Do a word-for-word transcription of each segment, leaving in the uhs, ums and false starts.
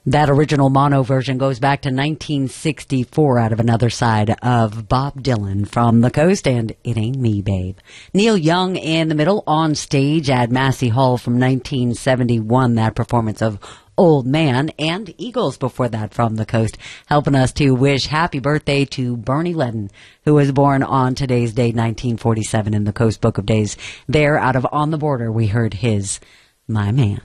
That original mono version goes back to nineteen sixty-four out of Another Side of Bob Dylan from the Coast and It Ain't Me, Babe. Neil Young in the middle on stage at Massey Hall from nineteen seventy-one, that performance of Old Man, and Eagles before that from the Coast, helping us to wish happy birthday to Bernie Ledden, who was born on today's day, nineteen forty-seven, in the Coast Book of Days. There, out of On the Border, we heard his My Man.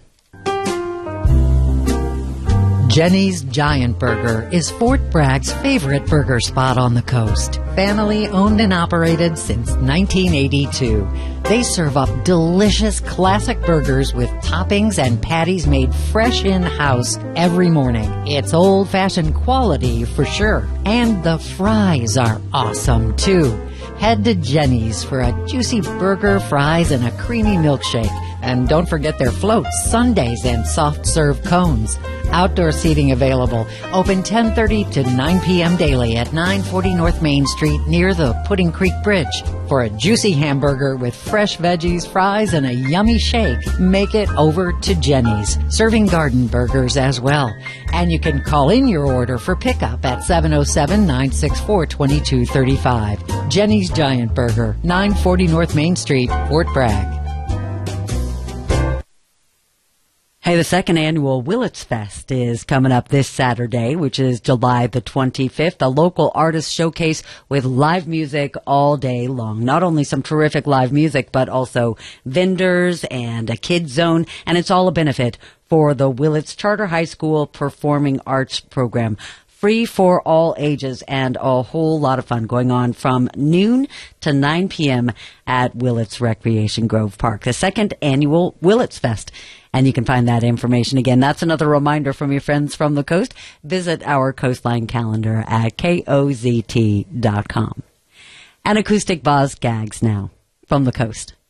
Jenny's Giant Burger is Fort Bragg's favorite burger spot on the coast. Family owned and operated since nineteen eighty-two. They serve up delicious classic burgers with toppings and patties made fresh in-house every morning. It's old-fashioned quality for sure. And the fries are awesome too. Head to Jenny's for a juicy burger, fries, and a creamy milkshake. And don't forget their floats, sundaes, and soft-serve cones. Outdoor seating available. Open ten thirty to nine p.m. daily at nine forty North Main Street near the Pudding Creek Bridge. For a juicy hamburger with fresh veggies, fries, and a yummy shake, make it over to Jenny's. Serving garden burgers as well. And you can call in your order for pickup at seven oh seven, nine six four, two two three five. Jenny's Giant Burger, nine forty North Main Street, Fort Bragg. Hey, the second annual Willits Fest is coming up this Saturday, which is July the twenty-fifth, a local artist showcase with live music all day long. Not only some terrific live music, but also vendors and a kids zone, and it's all a benefit for the Willits Charter High School Performing Arts Program. Free for all ages and a whole lot of fun going on from noon to nine p.m. at Willits Recreation Grove Park, the second annual Willits Fest. And you can find that information again. That's another reminder from your friends from the coast. Visit our Coastline calendar at K O Z T dot com. And acoustic Boz Gags now from the coast.